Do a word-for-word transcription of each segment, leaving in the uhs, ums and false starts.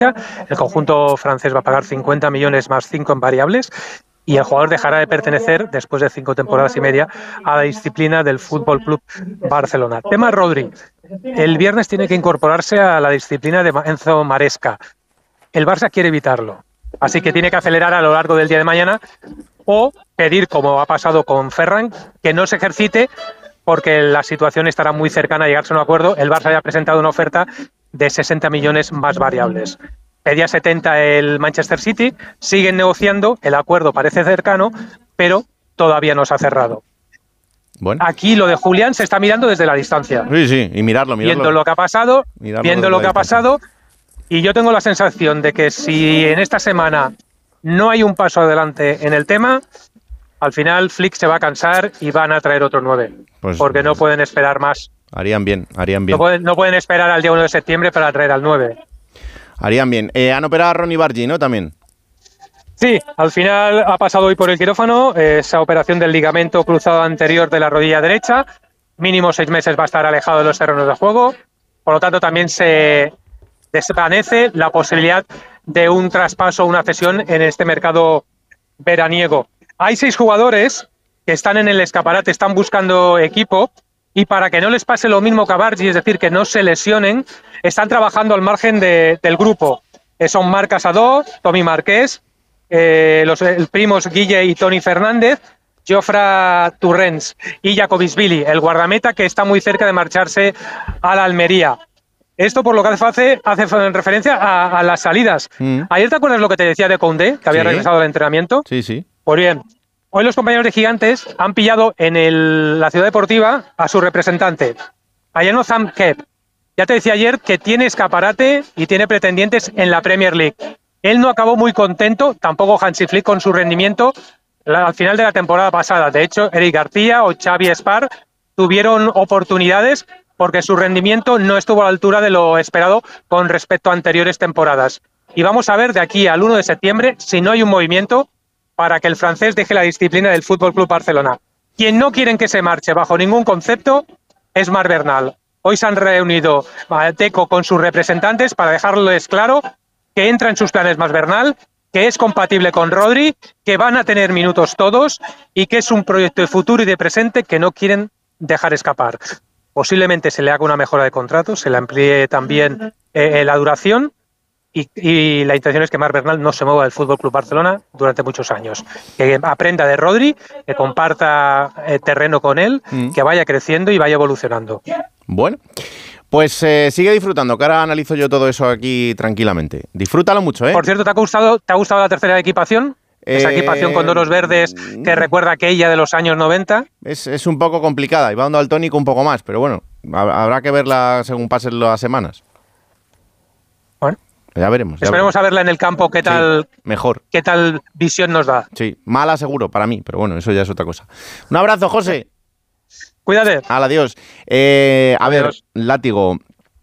El conjunto francés va a pagar cincuenta millones más cinco en variables y el jugador dejará de pertenecer, después de cinco temporadas y media, a la disciplina del Fútbol Club Barcelona. Tema Rodri. El viernes tiene que incorporarse a la disciplina de Enzo Maresca. El Barça quiere evitarlo, así que tiene que acelerar a lo largo del día de mañana o pedir, como ha pasado con Ferran, que no se ejercite porque la situación estará muy cercana a llegarse a un acuerdo. El Barça ya ha presentado una oferta de sesenta millones más variables. Pedía setenta el Manchester City, siguen negociando, el acuerdo parece cercano, pero todavía no se ha cerrado. Bueno. Aquí lo de Julián se está mirando desde la distancia. Sí, sí, y mirarlo, mirarlo. Viendo lo que ha pasado, mirarlo viendo lo que ha pasado, y yo tengo la sensación de que si en esta semana no hay un paso adelante en el tema, al final Flick se va a cansar y van a traer otro nueve, pues, porque no pueden esperar más. Harían bien, harían bien. No pueden, no pueden esperar al día uno de septiembre para traer al nueve. Harían bien. Eh, han operado a Ronny Bargi, ¿no? También. Sí, al final ha pasado hoy por el quirófano, esa operación del ligamento cruzado anterior de la rodilla derecha. Mínimo seis meses va a estar alejado de los terrenos de juego. Por lo tanto, también se desvanece la posibilidad de un traspaso o una cesión en este mercado veraniego. Hay seis jugadores que están en el escaparate, están buscando equipo, y para que no les pase lo mismo que a Bargi, es decir, que no se lesionen, están trabajando al margen de, del grupo. Eh, son Marc Casadó, Tommy Marqués, eh, los el primos Guille y Toni Fernández, Jofre Torrents y Jacobisvili, el guardameta que está muy cerca de marcharse a la Almería. Esto, por lo que hace, hace referencia a, a las salidas. Mm. Ayer, ¿te acuerdas lo que te decía de Koundé, que había sí. regresado al entrenamiento? Sí, sí. Pues bien, hoy los compañeros de Gigantes han pillado en el, la Ciudad Deportiva a su representante, Ayano Sam Kep. Ya te decía ayer que tiene escaparate y tiene pretendientes en la Premier League. Él no acabó muy contento, tampoco Hansi Flick, con su rendimiento la, al final de la temporada pasada. De hecho, Eric García o Xavi Espar tuvieron oportunidades porque su rendimiento no estuvo a la altura de lo esperado con respecto a anteriores temporadas. Y vamos a ver de aquí al uno de septiembre si no hay un movimiento para que el francés deje la disciplina del Fútbol Club Barcelona. Quien no quieren que se marche bajo ningún concepto es Marc Bernal. Hoy se han reunido Deco con sus representantes para dejarles claro que entra en sus planes Marc Bernal, que es compatible con Rodri, que van a tener minutos todos y que es un proyecto de futuro y de presente que no quieren dejar escapar. Posiblemente se le haga una mejora de contrato, se le amplíe también eh, la duración y, y la intención es que Marc Bernal no se mueva del Fútbol Club Barcelona durante muchos años. Que aprenda de Rodri, que comparta eh, terreno con él, mm. que vaya creciendo y vaya evolucionando. Bueno, pues eh, sigue disfrutando, que ahora analizo yo todo eso aquí tranquilamente. Disfrútalo mucho, ¿eh? Por cierto, ¿te ha gustado, te ha gustado la tercera equipación? Esa equipación eh, con doros verdes que recuerda aquella de los años noventa. Es, es un poco complicada, y va dando al tónico un poco más, pero bueno, habrá que verla según pasen las semanas. Bueno, ya veremos. Ya esperemos veremos. a verla en el campo, qué tal, sí, mejor. qué tal visión nos da. Sí, mala seguro para mí, pero bueno, eso ya es otra cosa. Un abrazo, José. Cuídate. Al adiós. Eh, a adiós. ver, Látigo,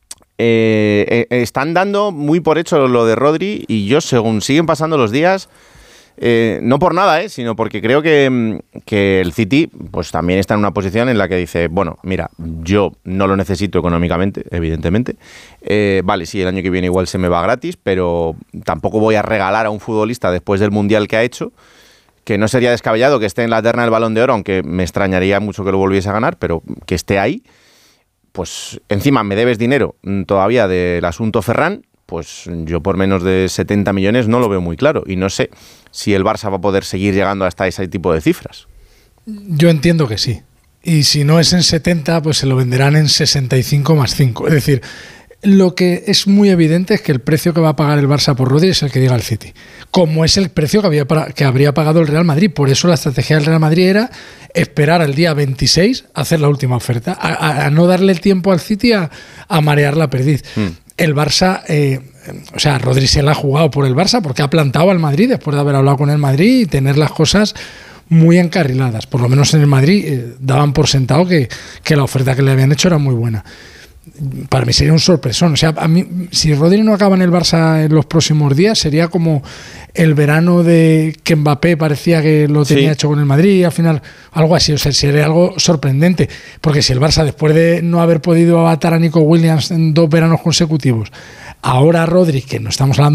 eh, eh, están dando muy por hecho lo de Rodri y yo, según siguen pasando los días... Eh, no por nada, eh, sino porque creo que, que el City pues también está en una posición en la que dice, bueno, mira, yo no lo necesito económicamente, evidentemente. Eh, vale, sí, el año que viene igual se me va gratis, pero tampoco voy a regalar a un futbolista después del Mundial que ha hecho, que no sería descabellado que esté en la terna del Balón de Oro, aunque me extrañaría mucho que lo volviese a ganar, pero que esté ahí. Pues encima me debes dinero todavía del asunto Ferran, pues yo por menos de setenta millones no lo veo muy claro y no sé si el Barça va a poder seguir llegando hasta ese tipo de cifras. Yo entiendo que sí. Y si no es en setenta, pues se lo venderán en sesenta y cinco más cinco. Es decir, lo que es muy evidente es que el precio que va a pagar el Barça por Rodri es el que diga el City, como es el precio que, había para, que habría pagado el Real Madrid. Por eso la estrategia del Real Madrid era esperar al día veintiséis a hacer la última oferta, a, a, a no darle el tiempo al City a, a marear la perdiz. Hmm. El Barça, eh, o sea, Rodri se la ha jugado por el Barça porque ha plantado al Madrid después de haber hablado con el Madrid y tener las cosas muy encarriladas. Por lo menos en el Madrid eh, daban por sentado que, que la oferta que le habían hecho era muy buena. Para mí sería un sorpresón. O sea, a mí, si Rodri no acaba en el Barça en los próximos días, sería como el verano de que Mbappé parecía que lo tenía sí. hecho con el Madrid, y al final algo así. O sea, sería algo sorprendente. Porque si el Barça, después de no haber podido atar a Nico Williams en dos veranos consecutivos, ahora Rodri, que no estamos hablando